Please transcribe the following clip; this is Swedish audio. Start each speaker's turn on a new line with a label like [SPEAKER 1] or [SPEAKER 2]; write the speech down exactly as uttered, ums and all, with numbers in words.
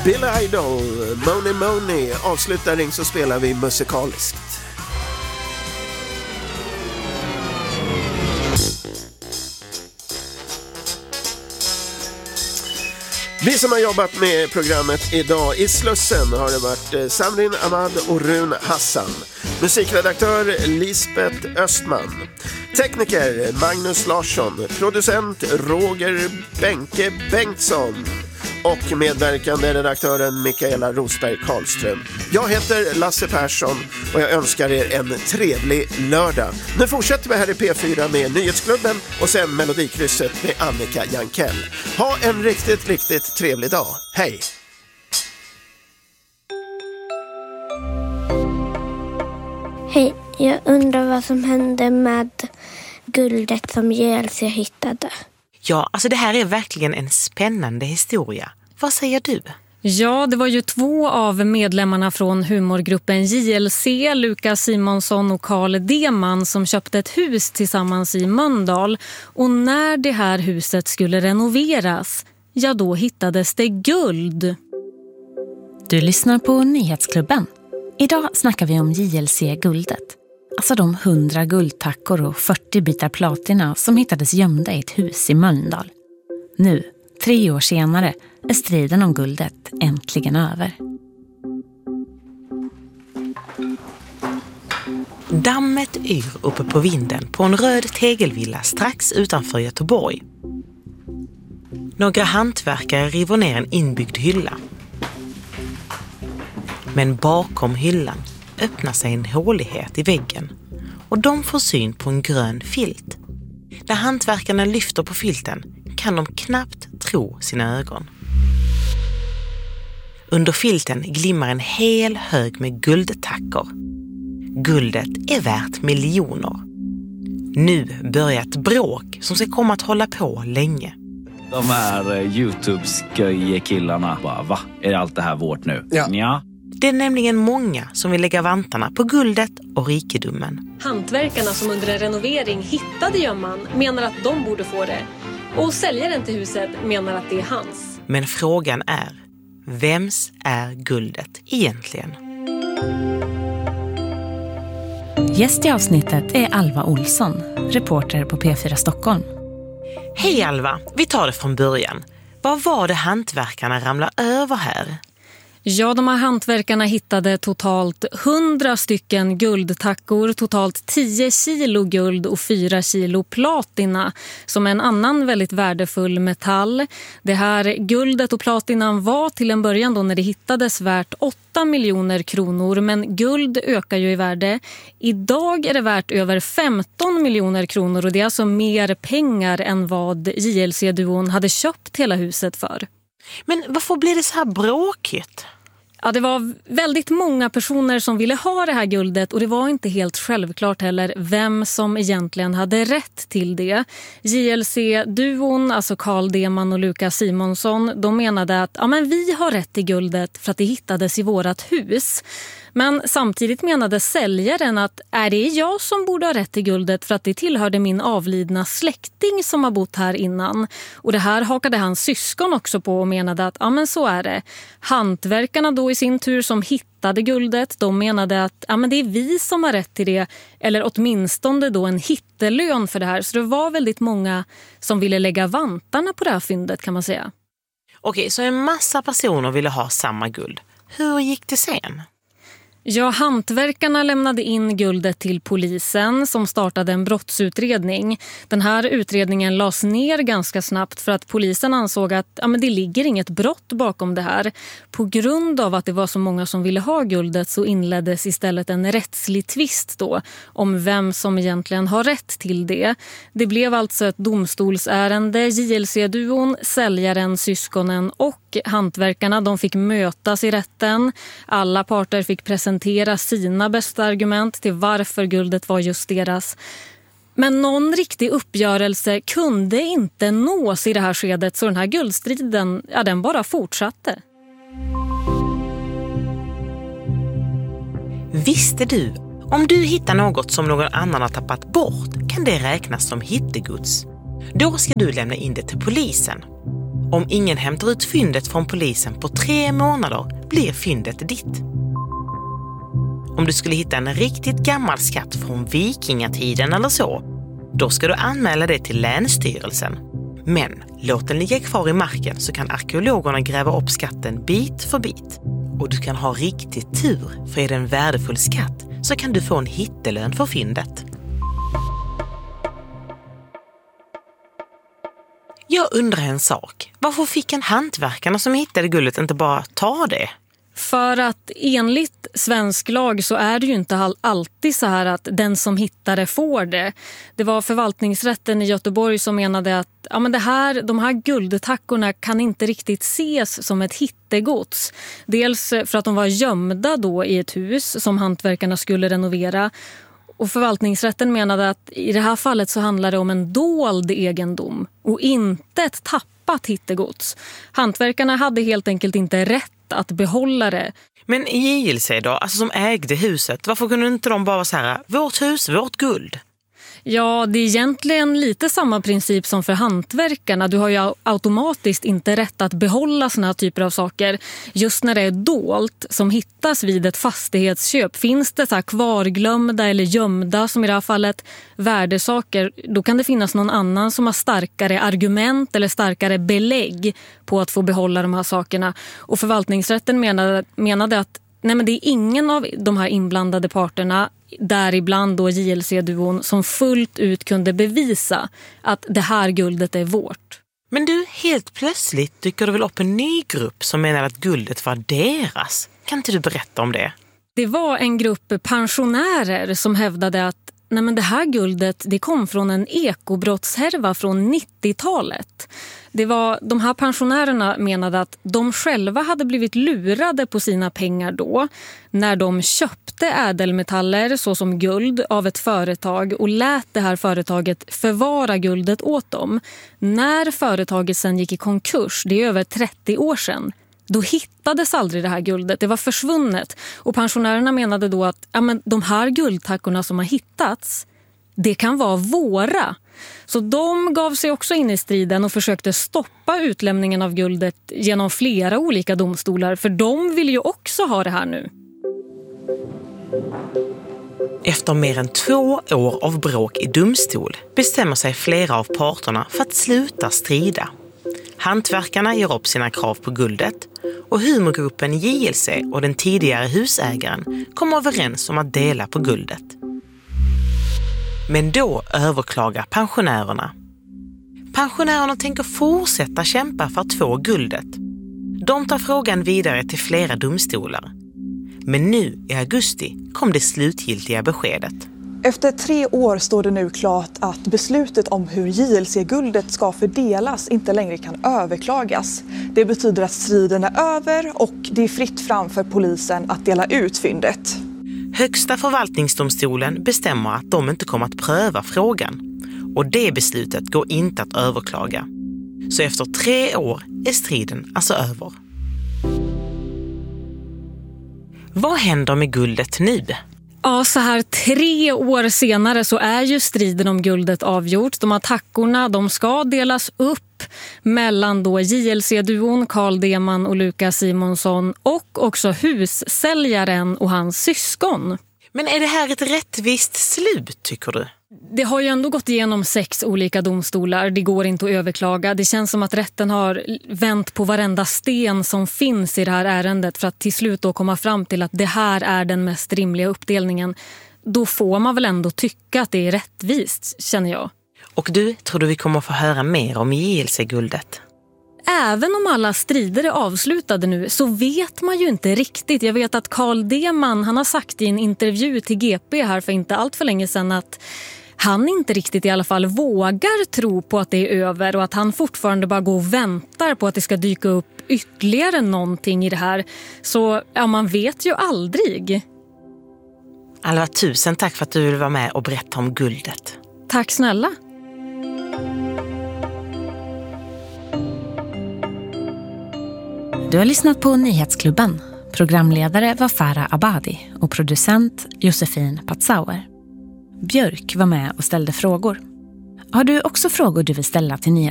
[SPEAKER 1] Billy Idol, Money Money. Avslutar ring så spelar vi musikaliskt. Vi som har jobbat med programmet idag i Slussen har det varit Samrin Ahmad och Run Hassan. Musikredaktör Lisbeth Östman. Tekniker Magnus Larsson. Producent Roger Benke Bengtsson. Och medverkande redaktören Mikaela Rosberg Karlström. Jag heter Lasse Persson och jag önskar er en trevlig lördag. Nu fortsätter vi här i P fyra med Nyhetsklubben och sen Melodikrysset med Annika Jankell. Ha en riktigt, riktigt trevlig dag. Hej!
[SPEAKER 2] Hej, jag undrar vad som hände med guldet som J L C hittade.
[SPEAKER 3] Ja, alltså det här är verkligen en spännande historia. Vad säger du?
[SPEAKER 4] Ja, det var ju två av medlemmarna från humorgruppen J L C, Lukas Simonsson och Carl Deman, som köpte ett hus tillsammans i Mölndal. Och när det här huset skulle renoveras, ja då hittades det guld.
[SPEAKER 5] Du lyssnar på Nyhetsklubben. Idag snackar vi om J L C-guldet. Alltså de hundra guldtackor och fyrtio bitar platina som hittades gömda i ett hus i Mölndal. Nu, tre år senare, är striden om guldet äntligen över.
[SPEAKER 3] Dammet yr uppe på vinden på en röd tegelvilla strax utanför Göteborg. Några hantverkare river ner en inbyggd hylla. Men bakom hyllan öppnar sig en hålighet i väggen och de får syn på en grön filt. När hantverkarna lyfter på filten kan de knappt tro sina ögon. Under filten glimmar en hel hög med guldtackor. Guldet är värt miljoner. Nu börjar ett bråk som ska komma att hålla på länge.
[SPEAKER 6] De här YouTube-sköje-killarna bara, va? Är allt det här vårt nu?
[SPEAKER 1] Ja.
[SPEAKER 6] Ja.
[SPEAKER 3] Det är nämligen många som vill lägga vantarna på guldet och rikedomen.
[SPEAKER 4] Hantverkarna som under en renovering hittade gömman menar att de borde få det. Och säljaren till huset menar att det är hans.
[SPEAKER 3] Men frågan är, vems är guldet egentligen?
[SPEAKER 5] Gäst i avsnittet är Alva Olsson, reporter på P fyra Stockholm.
[SPEAKER 3] Hej Alva, vi tar det från början. Vad var det hantverkarna ramlade över här?
[SPEAKER 4] Ja, de här hantverkarna hittade totalt hundra stycken guldtackor, totalt tio kilo guld och fyra kilo platina, som är en annan väldigt värdefull metall. Det här guldet och platinan var till en början då när det hittades värt åtta miljoner kronor, men guld ökar ju i värde. Idag är det värt över femton miljoner kronor och det är alltså mer pengar än vad J L C-duon hade köpt hela huset för.
[SPEAKER 3] Men varför blir det så här bråkigt?
[SPEAKER 4] Ja, det var väldigt många personer som ville ha det här guldet och det var inte helt självklart heller vem som egentligen hade rätt till det. J L C-duon, alltså Carl Deman och Lukas Simonsson, de menade att ja, men vi har rätt till guldet för att det hittades i vårat hus. Men samtidigt menade säljaren att är det jag som borde ha rätt till guldet för att det tillhörde min avlidna släkting som har bott här innan. Och det här hakade hans syskon också på och menade att ja men så är det. Hantverkarna då i sin tur som hittade guldet, de menade att ja men det är vi som har rätt till det. Eller åtminstone då en hittelön för det här. Så det var väldigt många som ville lägga vantarna på det här fyndet kan man säga.
[SPEAKER 3] Okej, så en massa personer ville ha samma guld. Hur gick det sen?
[SPEAKER 4] Ja, hantverkarna lämnade in guldet till polisen som startade en brottsutredning. Den här utredningen lades ner ganska snabbt för att polisen ansåg att ja, men det ligger inget brott bakom det här. På grund av att det var så många som ville ha guldet så inleddes istället en rättslig tvist då om vem som egentligen har rätt till det. Det blev alltså ett domstolsärende. J L C-duon, säljaren, syskonen och hantverkarna, de fick mötas i rätten. Alla parter fick presentera sina bästa argument till varför guldet var just deras. Men någon riktig uppgörelse kunde inte nås i det här skedet så den här guldstriden, ja, den bara fortsatte.
[SPEAKER 3] Visste du, om du hittar något som någon annan har tappat bort kan det räknas som hittegods. Då ska du lämna in det till polisen. Om ingen hämtar ut fyndet från polisen på tre månader blir fyndet ditt. Om du skulle hitta en riktigt gammal skatt från vikingatiden eller så, då ska du anmäla det till Länsstyrelsen. Men låt den ligga kvar i marken så kan arkeologerna gräva upp skatten bit för bit. Och du kan ha riktigt tur, för är det en värdefull skatt så kan du få en hittelön för fyndet. Jag undrar en sak. Varför fick en hantverkarna som hittade guldet inte bara ta det?
[SPEAKER 4] För att enligt svensk lag så är det ju inte alltid så här att den som hittar det får det. Det var förvaltningsrätten i Göteborg som menade att ja, men det här, de här guldtackorna kan inte riktigt ses som ett hittegods. Dels för att de var gömda då i ett hus som hantverkarna skulle renovera. Och förvaltningsrätten menade att i det här fallet så handlar det om en dold egendom och inte ett tappat hittegods. Hantverkarna hade helt enkelt inte rätt att behålla det.
[SPEAKER 3] Men J L C då, alltså som ägde huset, varför kunde inte de bara säga vårt hus, vårt guld?
[SPEAKER 4] Ja, det är egentligen lite samma princip som för hantverkarna. Du har ju automatiskt inte rätt att behålla såna här typer av saker. Just när det är dolt som hittas vid ett fastighetsköp, finns det så här kvarglömda eller gömda, som i det här fallet, värdesaker, då kan det finnas någon annan som har starkare argument eller starkare belägg på att få behålla de här sakerna. Och förvaltningsrätten menade, menade att nej, men det är ingen av de här inblandade parterna, däribland då J L C-duon, som fullt ut kunde bevisa att det här guldet är vårt.
[SPEAKER 3] Men du, helt plötsligt dyker det väl upp en ny grupp som menar att guldet var deras. Kan inte du berätta om det?
[SPEAKER 4] Det var en grupp pensionärer som hävdade att nej, men det här guldet det kom från en ekobrottshärva från nittiotalet. Det var, de här pensionärerna menade att de själva hade blivit lurade på sina pengar då när de köpte ädelmetaller såsom guld av ett företag och lät det här företaget förvara guldet åt dem. När företaget sen gick i konkurs, det är över trettio år sedan, då hittades aldrig det här guldet. Det var försvunnet. Och pensionärerna menade då att ja, men de här guldtackorna som har hittats, det kan vara våra. Så de gav sig också in i striden och försökte stoppa utlämningen av guldet genom flera olika domstolar. För de vill ju också ha det här nu.
[SPEAKER 3] Efter mer än två år av bråk i domstol bestämmer sig flera av parterna för att sluta strida. Hantverkarna ger upp sina krav på guldet och humorgruppen J L C och den tidigare husägaren kommer överens om att dela på guldet. Men då överklagar pensionärerna. Pensionärerna tänker fortsätta kämpa för att få guldet. De tar frågan vidare till flera domstolar. Men nu i augusti kom det slutgiltiga beskedet.
[SPEAKER 7] Efter tre år står det nu klart att beslutet om hur J L C-guldet ska fördelas inte längre kan överklagas. Det betyder att striden är över och det är fritt fram för polisen att dela ut fyndet.
[SPEAKER 3] Högsta förvaltningsdomstolen bestämmer att de inte kommer att pröva frågan. Och det beslutet går inte att överklaga. Så efter tre år är striden alltså över. Vad händer med guldet nu?
[SPEAKER 4] Ja, så här tre år senare så är ju striden om guldet avgjort. De här tackorna, de ska delas upp mellan då J L C-duon Carl Deman och Lukas Simonsson och också hussäljaren och hans syskon.
[SPEAKER 3] Men är det här ett rättvist slut, tycker du?
[SPEAKER 4] Det har ju ändå gått igenom sex olika domstolar. Det går inte att överklaga. Det känns som att rätten har vänt på varenda sten som finns i det här ärendet för att till slut då komma fram till att det här är den mest rimliga uppdelningen. Då får man väl ändå tycka att det är rättvist, känner jag.
[SPEAKER 3] Och du, tror du vi kommer få höra mer om J L C-guldet?
[SPEAKER 4] Även om alla strider är avslutade nu så vet man ju inte riktigt. Jag vet att Carl Deman, han har sagt i en intervju till G P här för inte allt för länge sedan att han inte riktigt i alla fall vågar tro på att det är över och att han fortfarande bara går och väntar på att det ska dyka upp ytterligare någonting i det här. Så ja, man vet ju aldrig.
[SPEAKER 3] Alva, tusen tack för att du vill vara med och berätta om guldet.
[SPEAKER 4] Tack snälla.
[SPEAKER 5] Du har lyssnat på Nyhetsklubben. Programledare var Farah Abadi och producent Josefin Patzauer. Björk var med och ställde frågor. Har du också frågor du vill ställa till Nyhetsklubben?